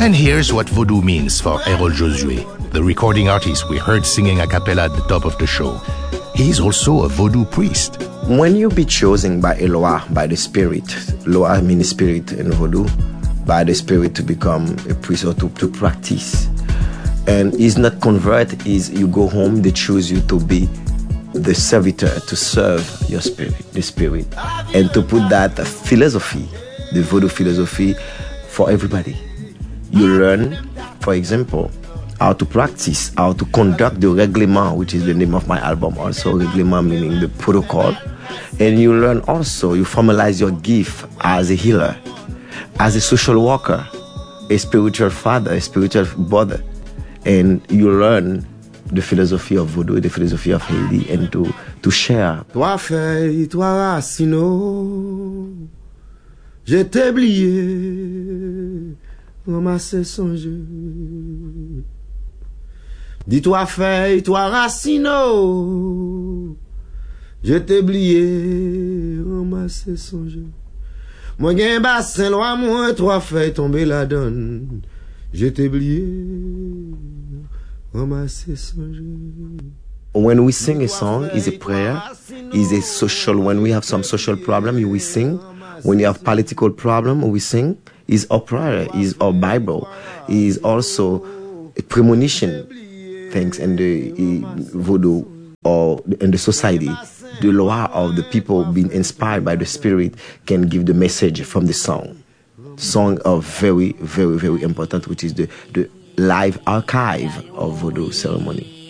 And here's what Vodou means for Errol Josué, the recording artist we heard singing a cappella at the top of the show. He's also a Vodou priest. When you be chosen by Eloah, by the Spirit, Eloah means spirit in Vodou, by the Spirit to become a priest or to practice. And is not convert, is you go home, they choose you to be the servitor, to serve your spirit, the Spirit, and to put that philosophy, the Vodou philosophy, for everybody. You learn, for example, how to practice, how to conduct the règlement, which is the name of my album also, règlement meaning the protocol. And you learn also, you formalize your gift as a healer, as a social worker, a spiritual father, a spiritual brother. And you learn the philosophy of Vodou, the philosophy of Haiti, and to share. Toi feuille, toi racino, je t'ai oublié, ramasser son jeu. Dis-toi feuille, toi racino, je t'ai oublié, ramasser son jeu. Moi gen bassin loin, moi trois feuilles tomber la donne, je t'ai oublié, ramasser son jeu. When we sing a song, is a prayer, is a social. When we have some social problem, we sing. When you have political problem, we sing. Is our prayer, is our Bible, is also a premonition. Things in the Vodou or in the society, the law of the people being inspired by the Spirit can give the message from the song. Song are very, very, very important, which is the live archive of Vodou ceremony.